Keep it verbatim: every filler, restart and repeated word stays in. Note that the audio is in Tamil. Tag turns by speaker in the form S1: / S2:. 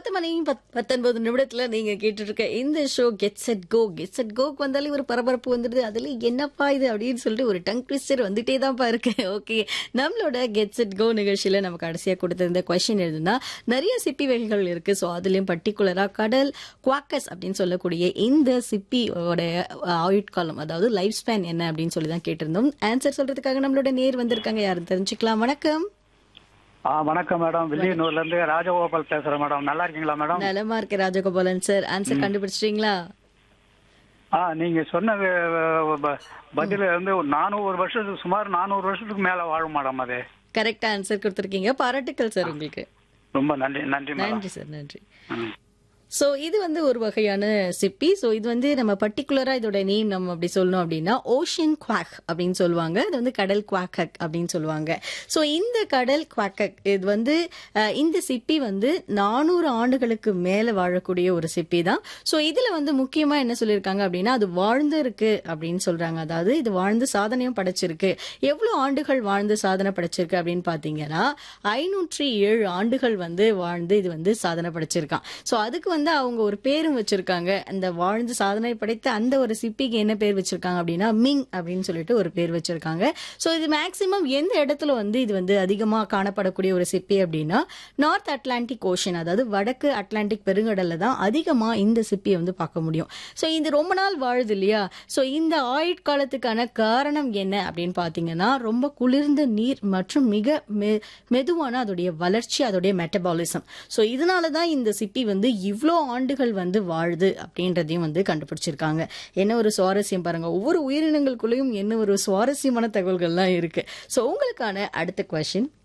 S1: பத்து மணி பத் பத்தொன்பது நிமிடத்துல நீங்க கேட்டுட்டு இருக்க இந்த show get set go get set கோக்கு வந்தாலே ஒரு பரபரப்பு வந்துடுது. அதுல என்னப்பா இது அப்படின்னு சொல்லிட்டு ஒரு டங் ட்விஸ்டர் வந்துட்டே தான்ப்பா இருக்கு. ஓகே, நம்மளோட கெட் செட் கோ நிகழ்ச்சியில நம்ம கடைசியா கொடுத்திருந்த கொஸ்டின் எழுதுனா நிறைய சிப்பி வகைகள் இருக்கு. ஸோ அதுலயும் பர்டிகுலரா கடல் குவாக்கஸ் அப்படின்னு சொல்லக்கூடிய இந்த சிப்பியோட ஆயுட்காலம், அதாவது லைஃப் ஸ்பேன் என்ன அப்படின்னு சொல்லி தான் கேட்டிருந்தோம். ஆன்சர் சொல்றதுக்காக நம்மளோட நேர் வந்திருக்காங்க. யாரும் தெரிஞ்சுக்கலாம். வணக்கம்.
S2: ஆ வணக்கம் மேடம். வில்லியனூர்ல இருந்து ராஜகோபால் பேசுறேன் மேடம். நல்லா இருக்கீங்களா மேடம்?
S1: நலமா இருக்கு ராஜகோபாலன் சார். ஆன்சர் கண்டுபிடிச்சிட்டீங்களா?
S2: ஆ நீங்க சொன்ன அஹ், ப- பதில வந்து ஒரு நானூறு வருஷத்துக்கு சுமார் நானூறு வருஷத்துக்கு மேல வாழும் மேடம். அது
S1: கரெக்டா ஆன்சர் கொடுத்துருக்கீங்க. பாராட்டுக்கள் சார் உங்களுக்கு.
S2: ரொம்ப நன்றி நன்றி மேடம்.
S1: நன்றி சார், நன்றி.
S2: ம்.
S1: ஸோ இது வந்து ஒரு வகையான சிப்பி. ஸோ இது வந்து நம்ம பர்டிகுலரா இதோட நேம் நம்ம அப்படி சொல்லணும் அப்படின்னா ஓஷன் குவாக் அப்படின்னு சொல்லுவாங்க. இது வந்து கடல் குவாக்கக் அப்படின்னு சொல்லுவாங்க. ஸோ இந்த கடல் குவாக்கக் இது வந்து அஹ், இந்த சிப்பி வந்து நானூறு ஆண்டுகளுக்கு மேல வாழக்கூடிய ஒரு சிப்பி தான். ஸோ இதுல வந்து முக்கியமா என்ன சொல்லியிருக்காங்க அப்படின்னா அது வாழ்ந்து இருக்கு அப்படின்னு சொல்றாங்க. அதாவது இது வாழ்ந்து சாதனையும் படைச்சிருக்கு. எவ்வளவு ஆண்டுகள் வாழ்ந்து சாதனை படைச்சிருக்கு அப்படின்னு பாத்தீங்கன்னா ஐநூற்றி ஏழு ஆண்டுகள் வந்து வாழ்ந்து இது வந்து சாதனை படைச்சிருக்கான். ஸோ அதுக்கு வந்து அவங்க ஒரு பேரும் வச்சிருக்காங்க. அந்த வாழ்ந்து சாதனை படைத்த அந்த ஒரு சிப்பிக்கு என்ன பேர் வச்சிருக்காங்க அப்படின்னா மிங் அப்படின்னு சொல்லிட்டு ஒரு பேர் வச்சிருக்காங்க. ஸோ இது மேக்சிமம் எந்த இடத்துல வந்து இது வந்து அதிகமா காணப்படக்கூடிய ஒரு சிப்பி அப்படின்னா நார்த் அட்லாண்டிக் ஓஷன், அதாவது வடக்கு அட்லாண்டிக் பெருங்கடல்ல தான் அதிகமா இந்த சிப்பியை வந்து பார்க்க முடியும். ஸோ இது ரொம்ப நாள் வாழுது இல்லையா? ஸோ இந்த ஆயுட்காலத்துக்கான காரணம் என்ன அப்படின்னு பாத்தீங்கன்னா ரொம்ப குளிர்ந்த நீர் மற்றும் மிக மெ- மெதுவான அதோடைய வளர்ச்சி, அதோடைய மெட்டபாலிசம். ஸோ இதனாலதான் இந்த சிப்பி வந்து இவ்வளோ ஆண்டுகள் வந்து வாழுது அப்படின்றதையும் வந்து கண்டுபிடிச்சிருக்காங்க. என்ன ஒரு சுவாரஸ்யம் பாருங்க, ஒவ்வொரு உயிரினங்களுக்குள்ளேயும் என்ன ஒரு சுவாரஸ்யமான தகவல்கள்லாம் இருக்கு. ஸோ உங்களுக்கான அடுத்த கொஸ்டின்